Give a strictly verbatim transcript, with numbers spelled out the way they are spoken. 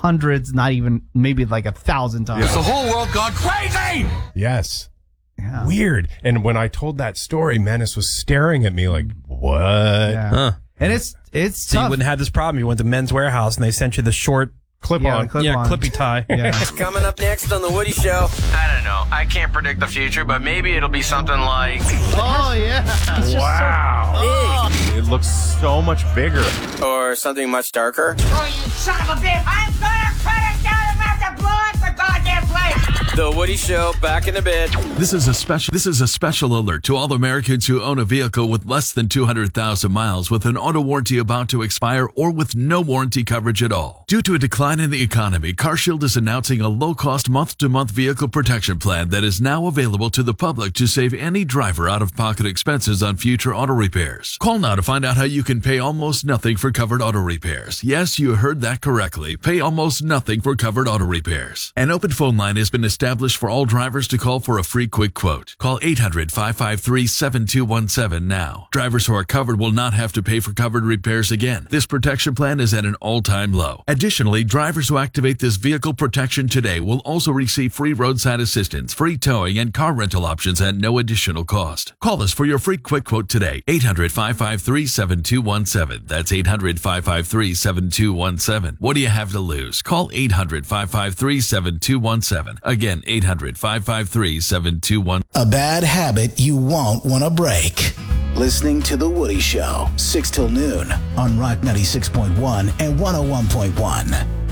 hundreds, not even maybe like a thousand times. It's the whole world gone crazy. Yes. Yeah. Weird. And when I told that story, Menace was staring at me like, what? Yeah. Huh. And it's it's So you tough. wouldn't have this problem. You went to Men's Warehouse and they sent you the short Clip Yeah, on. clip yeah, on. clippy tie. Yeah. Coming up next on The Woody Show. I don't know. I can't predict the future, but maybe it'll be something like... Oh yeah. Wow. It looks so much bigger. Or something much darker. Oh, you son of a bitch! I'm gonna cut it down and have to blow up the goddamn place! The Woody Show, back in a bit. This is a special This is a special alert to all Americans who own a vehicle with less than two hundred thousand miles with an auto warranty about to expire or with no warranty coverage at all. Due to a decline in the economy, CarShield is announcing a low-cost month-to-month vehicle protection plan that is now available to the public to save any driver out-of-pocket expenses on future auto repairs. Call now to find out how you can pay almost nothing for covered auto repairs. Yes, you heard that correctly. Pay almost nothing for covered auto repairs. An open phone line has been established for all drivers to call for a free quick quote. Call eight hundred, five five three, seven two one seven now. Drivers who are covered will not have to pay for covered repairs again. This protection plan is at an all-time low. Additionally, drivers who activate this vehicle protection today will also receive free roadside assistance, free towing, and car rental options at no additional cost. Call us for your free quick quote today. eight hundred, five five three, seven two one seven. That's eight hundred, five five three, seven two one seven. What do you have to lose? Call eight hundred, five five three, seven two one seven. Again, eight hundred, five five three, seven two one seven. A bad habit you won't want to break. Listening to The Woody Show, six till noon on Rock ninety-six point one and one oh one point one.